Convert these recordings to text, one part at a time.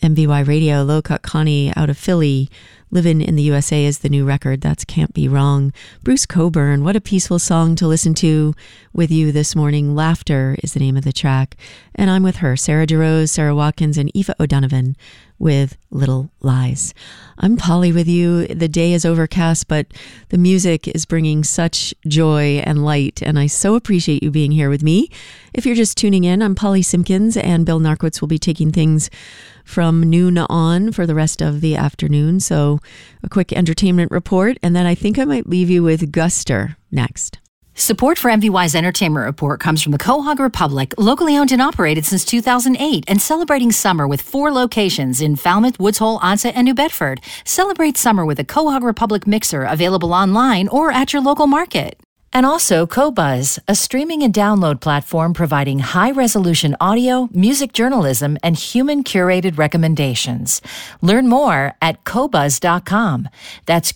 MVY Radio, Low Cut Connie out of Philly. Livin' in the USA is the new record. That's Can't Be Wrong. Bruce Cockburn, what a peaceful song to listen to with you this morning. Laughter is the name of the track. And I'm with her, Sarah DeRose, Sarah Watkins, and Aoife O'Donovan with Little Lies. I'm Polly with you. The day is overcast, but the music is bringing such joy and light, and I so appreciate you being here with me. If you're just tuning in, I'm Polly Simpkins, and Bill Narkowitz will be taking things from noon on for the rest of the afternoon. So a quick entertainment report, and then I think I might leave you with Guster next. Support for MVY's Entertainment Report comes from the Quahog Republic, locally owned and operated since 2008, and celebrating summer with 4 locations in Falmouth, Woods Hole, Onset, and New Bedford. Celebrate summer with a Quahog Republic mixer available online or at your local market. And also Qobuzz, a streaming and download platform providing high-resolution audio, music journalism, and human-curated recommendations. Learn more at Qobuzz.com. That's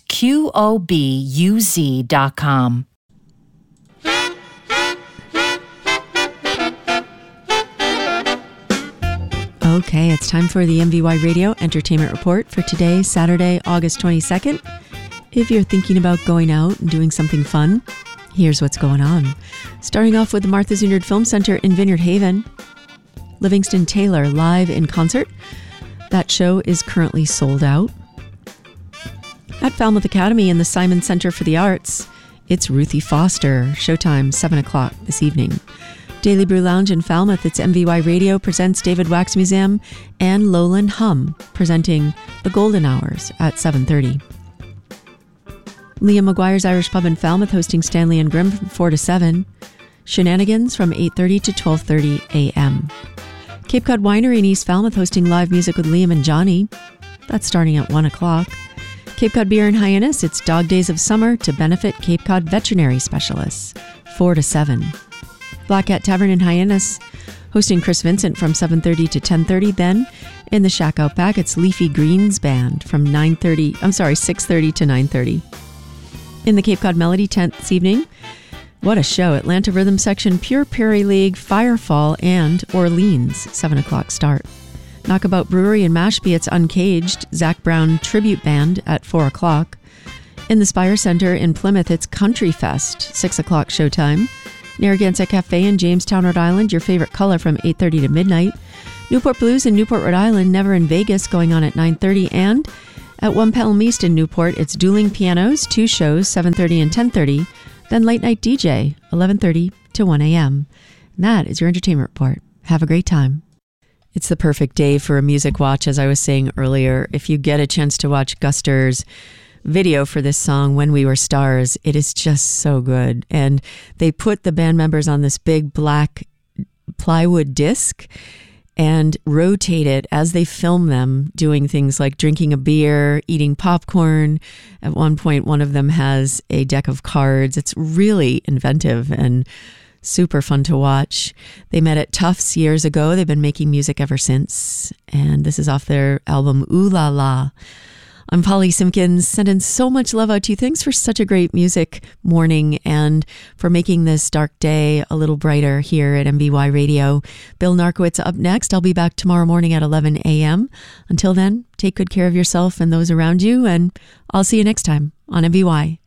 QOBUZ.com. Okay, it's time for the MVY Radio Entertainment Report for today, Saturday, August 22nd. If you're thinking about going out and doing something fun, here's what's going on. Starting off with the Martha's Vineyard Film Center in Vineyard Haven. Livingston Taylor live in concert. That show is currently sold out. At Falmouth Academy in the Simon Center for the Arts, it's Ruthie Foster. Showtime, 7 o'clock this evening. Daily Brew Lounge in Falmouth, it's MVY Radio presents David Wax Museum and Lowland Hum presenting The Golden Hours at 7:30. Liam McGuire's Irish Pub in Falmouth hosting Stanley and Grimm from 4 to 7. Shenanigans from 8:30 to 12:30 a.m. Cape Cod Winery in East Falmouth hosting live music with Liam and Johnny. That's starting at 1 o'clock. Cape Cod Beer in Hyannis, it's Dog Days of Summer to benefit Cape Cod veterinary specialists, 4 to 7. Black Cat Tavern in Hyannis hosting Chris Vincent from 7:30 to 10:30. Then in the Shack Out Back, it's Leafy Greens Band from 6:30 to 9:30. In the Cape Cod Melody tent this evening, what a show. Atlanta Rhythm Section, Pure Prairie League, Firefall, and Orleans, 7 o'clock start. Knockabout Brewery in Mashpee, it's Uncaged, Zach Brown Tribute Band at 4 o'clock. In the Spire Center in Plymouth, it's Country Fest, 6 o'clock showtime. Narragansett Cafe in Jamestown, Rhode Island, Your Favorite Color from 8:30 to midnight. Newport Blues in Newport, Rhode Island, Never in Vegas going on at 9:30. And at One Pelham East in Newport, it's Dueling Pianos, 2 shows, 7:30 and 10:30. Then Late Night DJ, 11:30 to 1 a.m. And that is your entertainment report. Have a great time. It's the perfect day for a music watch, as I was saying earlier. If you get a chance to watch Guster's video for this song, When We Were Stars, it is just so good. And they put the band members on this big black plywood disc and rotate it as they film them doing things like drinking a beer, eating popcorn. At one point, one of them has a deck of cards. It's really inventive and super fun to watch. They met at Tufts years ago. They've been making music ever since. And this is off their album Ooh La La. I'm Polly Simpkins, sending so much love out to you. Thanks for such a great music morning and for making this dark day a little brighter here at MVY Radio. Bill Narkowitz up next. I'll be back tomorrow morning at 11 a.m. Until then, take good care of yourself and those around you, and I'll see you next time on MVY.